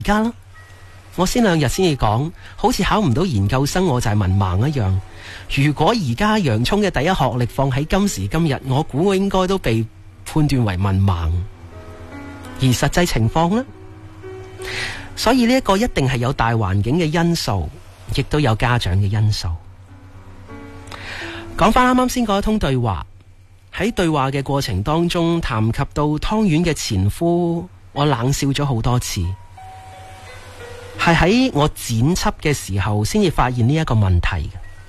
而家啦，我先2日先至講，好似考唔到研究生我就係文盲一樣。如果而家洋蔥嘅第一學歷放喺今時今日，我估我應該都被判斷為文盲。而實際情況呢？所以呢一個一定係有大環境嘅因素，亦都有家長嘅因素。講翻啱啱先嗰一通對話，喺對話嘅過程當中談及到湯圓嘅前夫，我冷笑咗好多次，係喺我剪輯嘅時候先至發現呢一個問題嘅。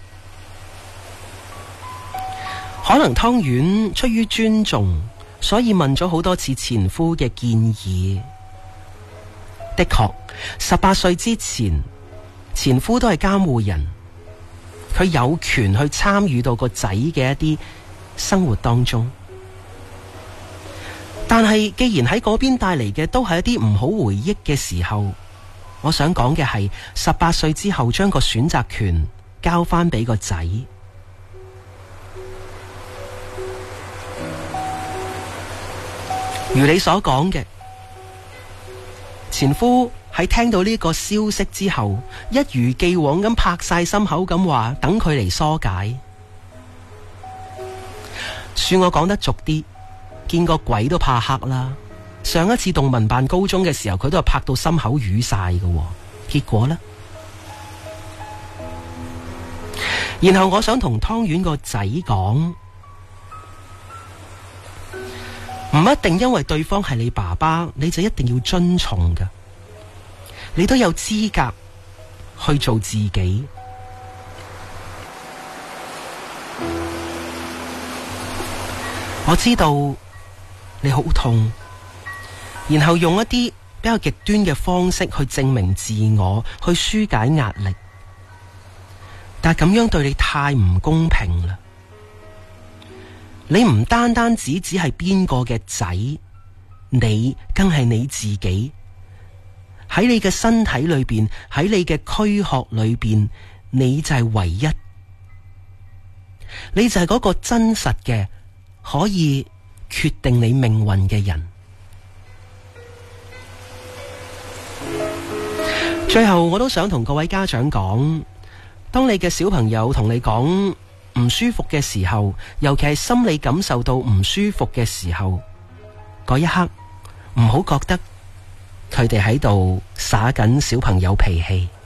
可能湯圓出於尊重，所以問咗好多次前夫嘅建議。的確，18歲之前，前夫都係監護人，佢有權去參與到個仔嘅一啲生活當中。但係既然喺嗰邊帶嚟嘅都係一啲唔好回憶嘅時候，我想講嘅係18歲之後將個選擇權交翻俾個仔。如你所講嘅，前夫喺聽到呢個消息之後，一如既往咁拍晒心口咁話等佢嚟疏解。算我講得俗啲，見個鬼都怕黑啦。上一次動文辦高中嘅時候，佢都係拍到心口瘀晒嘅，結果呢？然後我想同湯圓個仔講，唔一定因為對方係你爸爸，你就一定要遵從㗎。你都有資格去做自己。我知道你好痛，然後用一啲比較極端嘅方式去證明自我，去紓解壓力。但係咁樣對你太唔公平啦。你唔單單只係邊個嘅仔，你更係你自己。喺你嘅身體裏邊，喺你嘅軀殼裏邊，你就係唯一，你就係嗰個真實嘅可以決定你命運嘅人。最後我都想同各位家長講，當你嘅小朋友同你講唔舒服嘅時候，尤其係心理感受到唔舒服嘅時候，嗰一刻唔好覺得佢哋喺度耍緊小朋友脾氣。